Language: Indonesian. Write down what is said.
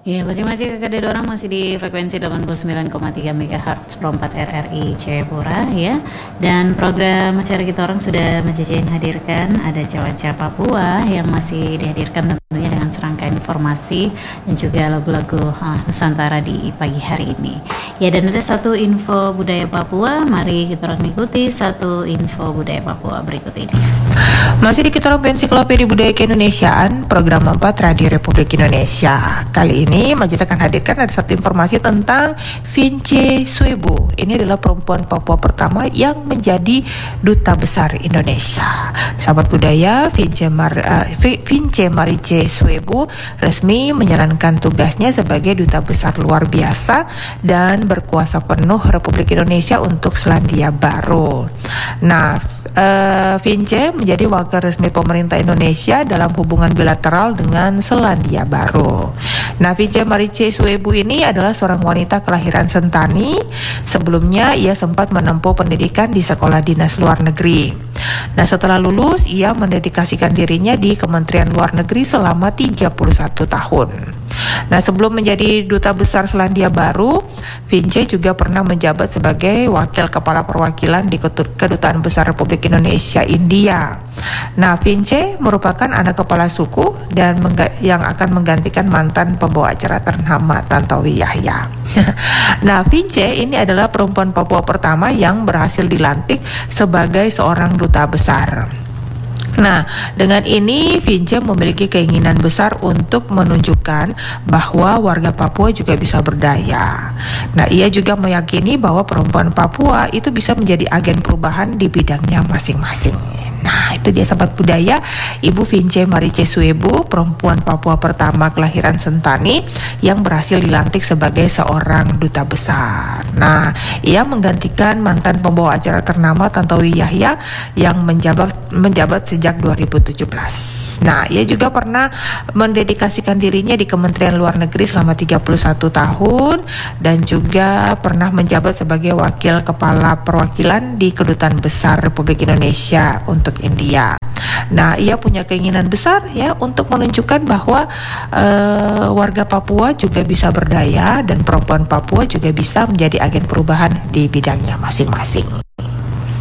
Ya, masing-masing kakak dan orang masih di frekuensi 89,3 MHz Pro 4 RRI Jayapura ya. Dan program acara kita orang sudah menjajah hadirkan ada Cawaca Papua yang masih dihadirkan tentunya dengan serangkaian informasi dan juga lagu-lagu Nusantara di pagi hari ini. Ya, dan ada satu info budaya Papua, mari kita orang ikuti satu info budaya Papua berikut ini. Masih di Kita Orang Ensiklopedia Budaya Keindonesiaan, program 4 Radio Republik Indonesia. Kali ini Majid akan hadirkan ada satu informasi tentang Vince Suebo. Ini adalah perempuan Papua pertama yang menjadi duta besar Indonesia. Sahabat budaya, Vince Marice Suebo resmi menjalankan tugasnya sebagai duta besar luar biasa dan berkuasa penuh Republik Indonesia untuk Selandia Baru. Nah, Vince menjadi wakil resmi pemerintah Indonesia dalam hubungan bilateral dengan Selandia Baru. Nah, Vince Marice Suebo ini adalah seorang wanita kelahiran Sentani. Sebelumnya ia sempat menempuh pendidikan di sekolah dinas luar negeri. Nah, setelah lulus ia mendedikasikan dirinya di Kementerian Luar Negeri selama 31 tahun. Nah, sebelum menjadi duta besar Selandia Baru, Vince juga pernah menjabat sebagai wakil kepala perwakilan di Kedutaan Besar Republik Indonesia India. Nah, Vince merupakan anak kepala suku dan yang akan menggantikan mantan pembawa acara ternama Tantowi Yahya. Nah, Vince ini adalah perempuan Papua pertama yang berhasil dilantik sebagai seorang duta besar. Nah, dengan ini Vince memiliki keinginan besar untuk menunjukkan bahwa warga Papua juga bisa berdaya. Nah, ia juga meyakini bahwa perempuan Papua itu bisa menjadi agen perubahan di bidangnya masing-masing. Nah, itu dia sahabat budaya, Ibu Vince Marice Suebo, perempuan Papua pertama kelahiran Sentani yang berhasil dilantik sebagai seorang duta besar. Nah, ia menggantikan mantan pembawa acara ternama Tantowi Yahya yang menjabat sejak 2017. Nah, ia juga pernah mendedikasikan dirinya di Kementerian Luar Negeri selama 31 tahun dan juga pernah menjabat sebagai wakil kepala perwakilan di Kedutaan Besar Republik Indonesia untuk India. Nah, ia punya keinginan besar ya untuk menunjukkan bahwa warga Papua juga bisa berdaya dan perempuan Papua juga bisa menjadi agen perubahan di bidangnya masing-masing.